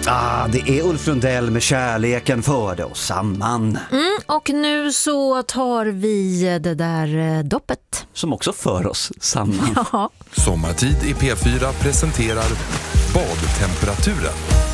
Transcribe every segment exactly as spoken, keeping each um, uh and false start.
Ah, det är Ulf Lundell med Kärleken förde oss samman. Mm, och nu så tar vi det där doppet. Som också för oss samman. Ja. Sommartid i P fyra presenterar badtemperaturen.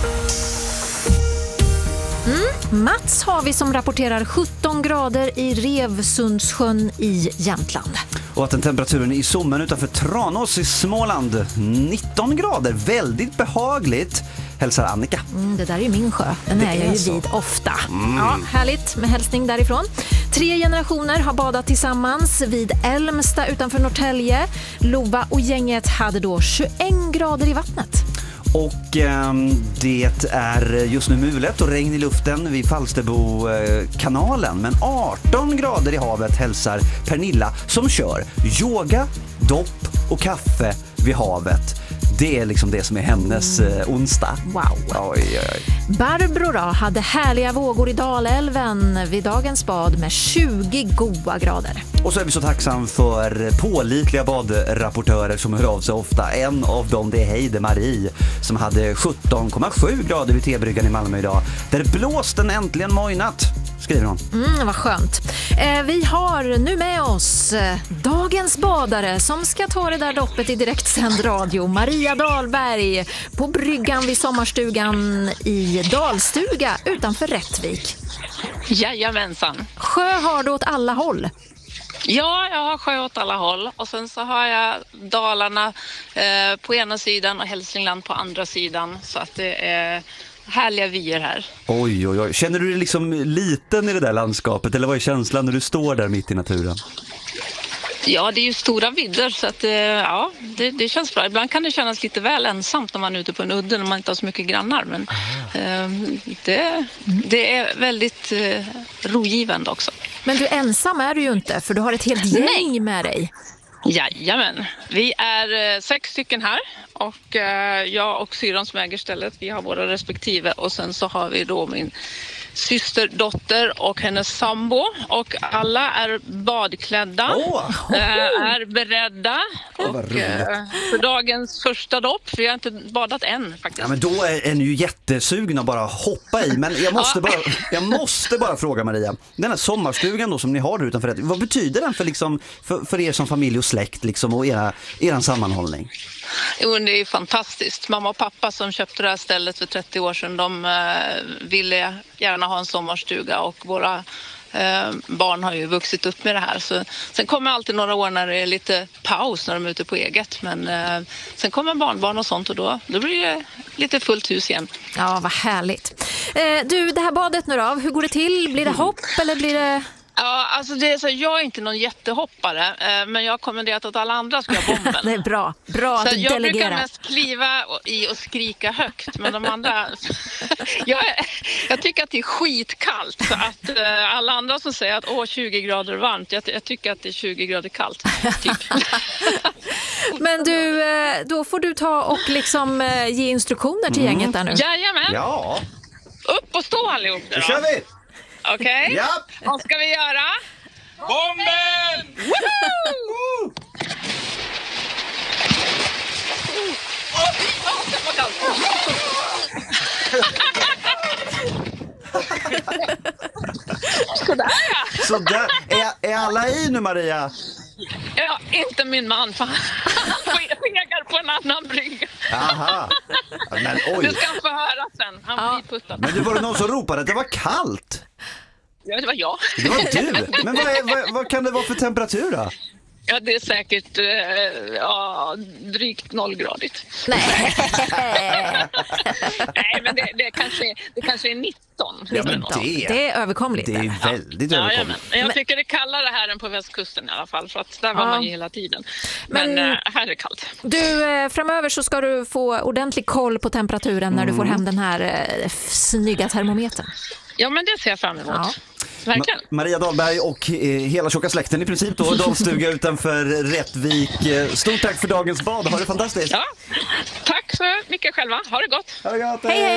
Mm, Mats har vi som rapporterar sjutton grader i Revsundssjön i Jämtland. Och att den temperaturen i Sommen utanför Tranås i Småland, nitton grader, väldigt behagligt, hälsar Annika. Mm, det där är ju min sjö, den Det är jag är ju så. vid ofta. Ja, härligt med hälsning därifrån. Tre generationer har badat tillsammans vid Älmsta utanför Norrtälje. Lova och gänget hade då tjugoen grader i vattnet. Och eh, det är just nu mulet och regn i luften vid Falsterbo-kanalen. Men arton grader i havet hälsar Pernilla som kör yoga, dopp och kaffe vid havet. Det är liksom det som är hennes eh, onsdag. Wow. Oj, oj, oj. Barbro då hade härliga vågor i Dalälven vid dagens bad med tjugo goda grader. Och så är vi så tacksam för pålitliga badrapportörer som hör av sig ofta. En av dem det är Heide Marie som hade sjutton komma sju grader vid T-bryggan i Malmö idag. Där blåsten äntligen mojnat, skriver hon. Mm, vad skönt. Eh, vi har nu med oss eh, dagens badare som ska ta det där doppet i direktsänd radio. Maria Dahlberg på bryggan vid sommarstugan i Dalstuga utanför Rättvik. Jajamensan. Sjö har du åt alla håll. Ja, jag har sjö åt alla håll och sen så har jag Dalarna eh, på ena sidan och Hälsingland på andra sidan, så att det är härliga vyer här. Oj, oj, oj. Känner du dig liksom liten i det där landskapet eller vad är känslan när du står där mitt i naturen? Ja, det är ju stora vidder så att eh, ja, det, det känns bra. Ibland kan det kännas lite väl ensamt när man är ute på en udde när man inte har så mycket grannar, men eh, det, det är väldigt eh, rogivande också. Men du ensam är du ju inte, för du har ett helt gäng Nej. med dig. Jajamän, vi är eh, sex stycken här och eh, jag och syran som äger stället, vi har våra respektive och sen så har vi då min systerdotter och hennes sambo och alla är badklädda, Åh! eh, är beredda vad och roligt. eh, för dagens första dopp, för jag har inte badat än faktiskt. Ja, men då är, är ni ju jättesugna att bara hoppa i. Men jag måste, Ja. bara, jag måste bara fråga Maria. Den här sommarstugan då som ni har där utanför det, vad betyder den för, liksom, för, för er som familj och släkt liksom, och era, er sammanhållning? Jo, det är fantastiskt. Mamma och pappa som köpte det här stället för trettio år sedan, de eh, ville gärna ha en sommarstuga och våra eh, barn har ju vuxit upp med det här. Så, sen kommer alltid några år när det är lite paus när de är ute på eget, men eh, sen kommer barnbarn och sånt och då, då blir det lite fullt hus igen. Ja, vad härligt. Eh, du, det här badet nu då, hur går det till? Blir det hopp eller blir det... Ja, alltså det är så, jag är inte någon jättehoppare, eh, men jag har kommenderat att alla andra ska ha bomben. Det är bra. Bra att Så du jag brukar delegerar. mest kliva och- i och skrika högt, men de andra... jag, är, jag tycker att det är skitkallt, så att eh, alla andra som säger att åh, tjugo grader varmt, jag, jag tycker att det är tjugo grader kallt, typ. Men du, eh, då får du ta och liksom eh, ge instruktioner till gänget där nu. Jajamän, Ja, upp och stå allihop då då. kör vi! Okej, Ja! vad ska vi göra? Bomben! Woho! Åh, det var kallt. Sådär ja. Så där, är, är alla i nu Maria? Ja, inte min man, för han fegar på en annan brygga. Aha. Men Du oj. ska få höra sen, han Ja. blir puttad. Men du, var det någon som ropade att det var kallt? Ja, det var jag. Det var du. Men vad, är, vad, vad kan det vara för temperatur då? Ja, det är säkert eh, ja, drygt nollgradigt. Nej. Nej, men det, det, kanske, det kanske är nitton. Ja, men eller något. det, Det är överkomligt. det är väldigt Ja, överkomligt. jajamän. Men jag tycker det är kallare här än på västkusten i alla fall, för att där var Ja. man ju hela tiden. Men, Men- eh, här är det kallt. Du, eh, framöver så ska du få ordentlig koll på temperaturen när du får hem den här eh, f- snygga termometern. Ja, men det ser jag fram emot. Ja. Verkligen. Ma- Maria Dahlberg och eh, hela tjocka släkten i princip då, Dalstuga utanför Rättvik. Eh, Stort tack för dagens bad, ha det fantastiskt. Ja. Tack så mycket själva. Ha det gott. Ha det gott, Hej, hej!